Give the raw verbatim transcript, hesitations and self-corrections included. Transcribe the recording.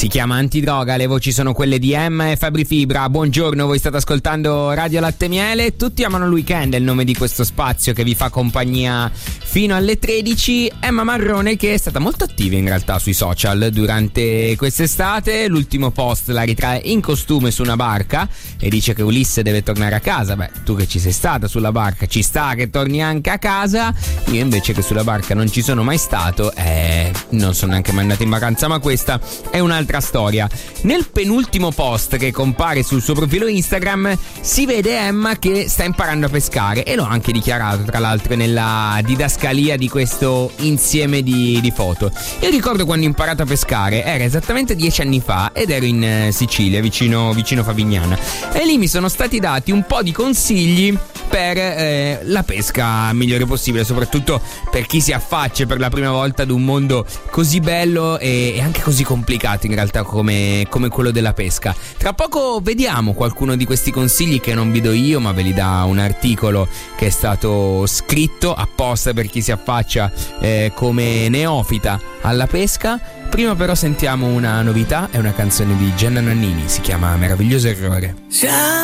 Si chiama Antidroga, le voci sono quelle di Emma e Fabri Fibra. Buongiorno, voi state ascoltando Radio Latte Miele. Tutti amano il weekend, è il nome di questo spazio che vi fa compagnia fino alle tredici. Emma Marrone, che è stata molto attiva in realtà sui social durante quest'estate. L'ultimo post la ritrae in costume su una barca e dice che Ulisse deve tornare a casa. Beh, tu che ci sei stata sulla barca, ci sta che torni anche a casa. Io invece, che sulla barca non ci sono mai stato, eh, non sono neanche mai andato in vacanza, ma questa è un'altra storia. Nel penultimo post che compare sul suo profilo Instagram si vede Emma che sta imparando a pescare, e l'ho anche dichiarato tra l'altro nella didascalia di questo insieme di, di foto. Io ricordo quando ho imparato a pescare, era esattamente dieci anni fa ed ero in Sicilia, vicino, vicino Favignana, e lì mi sono stati dati un po' di consigli per eh, la pesca migliore possibile, soprattutto per chi si affaccia per la prima volta ad un mondo così bello e, e anche così complicato in realtà come, come quello della pesca. Tra poco vediamo qualcuno di questi consigli che non vi do io, ma ve li dà un articolo che è stato scritto apposta per chi si affaccia eh, come neofita alla pesca. Prima però sentiamo una novità, è una canzone di Gianna Nannini, si chiama Meraviglioso Errore.